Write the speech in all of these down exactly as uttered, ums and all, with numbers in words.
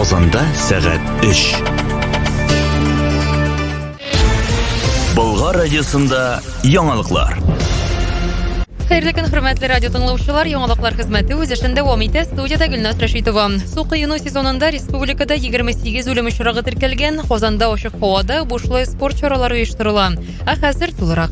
Казанда сәгать өч. Болгар радиосында яңалыклар. Хәерле көн, хөрмәтле радио тыңлаучылар, яңалыклар хезмәте үз эшен дәвам итә. Студияда Гөлназ Рәшитова. Су коену сезонында республикада егерме сигез үлем очрагы теркәлгән. Казанда ачык һавада бушлай спорт чаралары оештырыла. Ә хәзер тулырак.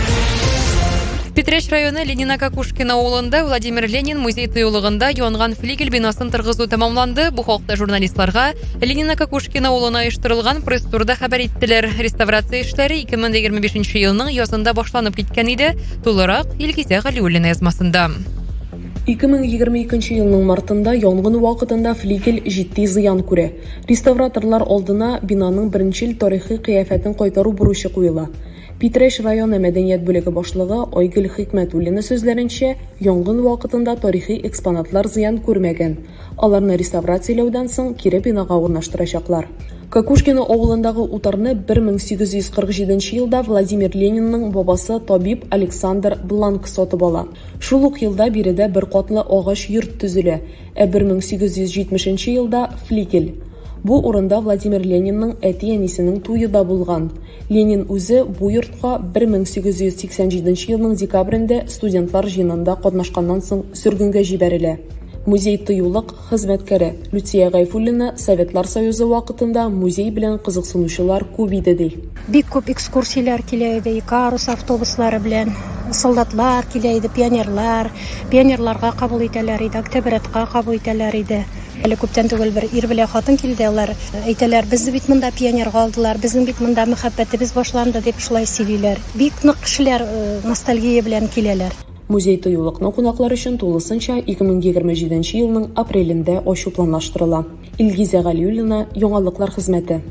Питрәч районы Ленина-Кокушкина авылында Владимир Ленин музей тыюлыгында янган флигель бинасын торгызу тәмамланды. Бу хакта журналистларга Ленина-Кокушкина авылына оештырылган пресс-турда хәбәр иттеләр. Реставрация эшләре ике мең егерме бишенче елның язында башланып киткән иде. Тулырак Илгизә Галиуллина язмасында. ике мең егерме икенче елның мартында янгын вакытында флигель җитди зыян күрә. Реставраторлар алдына бинаның беренчел тарихи кыяфәтен кайтару бурычы куела. Питрәч районы мәдәният бүлеге башлыгы Айгөл Хикмәтуллина сүзләренчә, янгын вакытында тарихи экспонатлар зыян күрмәгән. Аларны реставрацияләүдән соң кире бинага урнаштырачаклар. Кокушкина авылындагы утарны бер мең сигез йөз кырык җиденче елда Владимир Ленинның бабасы табиб Александр Бланк сатып ала. Шул ук елда биредә бер катлы агач йорт төзелә, ә бер мең сигез йөз җитмешенче елда флигель. Бу урында Владимир Ленинның әти-әнисенең туйы да булган. Ленин үзе бу йортка бер мең сигез йөз сиксән җиденче елның декабрендә студентлар җыенында катнашканнан соң сөргенгә җибәрелә. Музей тыюлык хезмәткәре Люция Гайфуллина Советлар Союзы вакытында музей белән кызыксынучылар күп иде ди. Бик күп экскурсиялар килә иде, Икарус автобуслары белән, солдатлар килә иде, пионерлар, пионерларга кабул итәләр иде, октябрятка кабул итәләр иде. Әле күптән түгел бер ир белән хатын килде, алар әйтәләр, безне бит монда пионерга алдылар, безнең бит монда мәхәббәтебез башланды дип шулай сөйлиләр. Бик нык кешеләр ностальгия белән киләләр. Музей тыюлыкны кунаклар өчен тулысынча ике мең егерме җиденче елның апрелендә ачу планлаштырыла. Илгизә Галиуллина, яңалыклар хезмәте.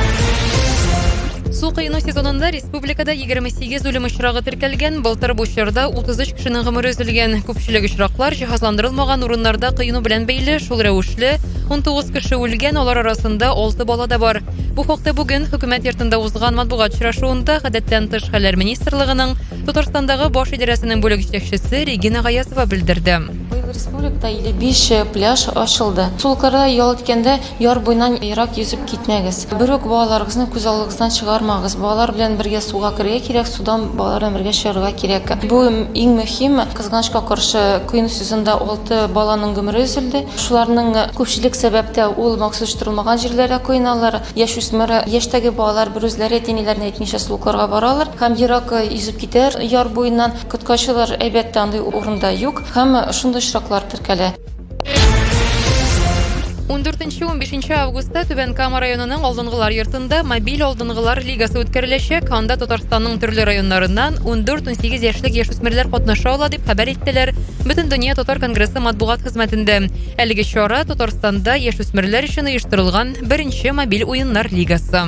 Су коену сезонында республикада егерме сигез үлем очрагы теркәлгән. Былтыр бу чорда утыз өч кешенең гомере өзелгән. Күпчелек очраклар җиһазландырылмаган урыннарда коену белән бәйле. Шул рәвешле он тугыз кеше үлгән, алар арасында алты бала да бар. Бу хакта бүген хөкүмәт йортында узган матбугат очрашуында гадәттән тыш хәлләр министрлыгының Татарстандагы баш идарәсенең бүлек җитәкчесе Регина Гаязова белдерде. Республикада илле биш пляж ачылды. Сулкарда ял иткәндә яр буеннан ерак йөзеп китмәгез. Бөрек балаларыгызны күз алдыгыздан чыгармагыз. Балалар белән бергә суга керергә кирәк, судан балалар белән бергә чыгарга кирәк. Бу иң мөһим. Кызганычка каршы коену сезонында алты баланың гомере өзелде. Шуларның күпчелек сәбәптә ул максатчылмаган җирләргә коеналар. Яшүсмер яшьтәге балалар бер үзләре әтиниләрне әйтмичә сулкларга баралар. Һәм ерак йөзеп китәр яр буеннан. Коткачылар әйбәттә андый урында юк. Һәм шундый очраклар теркәлә. он дүртенче - он бишенче августта Түбән Кама районының алдынгылар йортында мобиль алдынгылар лигасы үткәреләчәк. Анда Татарстанның төрле районнарыннан он дүрт - он сигез яшьлек яшүсмерләр катнаша ала дип хәбәр иттеләр Бөтен дөнья татар конгрессы матбугат хезмәтендә. Әлеге чара Татарстанда яшүсмерләр өчен оештырылган беренче мобиль уеннар лигасы.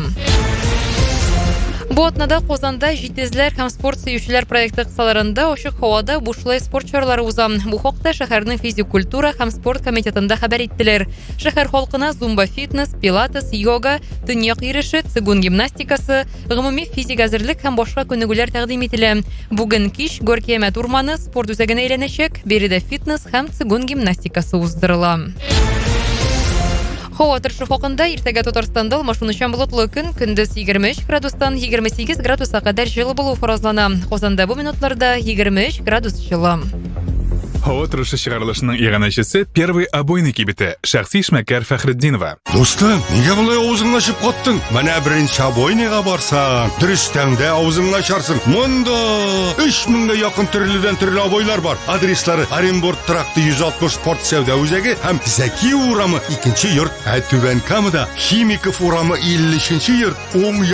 Бу атнада Казанда җитезләр һәм спорт сөючеләр проекты кысаларында ачык һавада бушлай спорт чаралары уза. Бу хакта шәһәрнең физик культура һәм спорт комитетында хәбәр иттеләр. Шәһәр халкына зумба фитнес, пилатес, йога, төньяк йөреше, цигун гимнастикасы, гомуми физик әзерлек һәм башка күнегүләр тәкъдим ителә. Бүген кич Горькиямәт урманы спорт үзәгенә әйләнәчәк. Биредә фитнес һәм цигун гимнастикасы уздырыла. Һава торышы хакында иртәгә Татарстанда алмашынучан болытлы көн, көндез егерме өч градустан егерме сигез градуска кадәр җылы булу фаразлана. Казанда бу минутларда егерме өч градус җылы. Һава торышы чыгарылышының иганәчесе первый обойный кибете шәхси эшмәкәр Фәхретдинова. Достым, нигә болай авызыңны ачып каттың? Менә беренче обойныйга барсаң, дөрестән дә авызыңны ачарсың. Монда өч меңгә якын төрледән төрле обойлар бар. Адреслары Оренбург тракты йөз алтмыш спорт сәүдә үзәге һәм Зәки урамы икенче йорт. Ә Түбән Камада Химиков урамы илле өченче йорт. Уң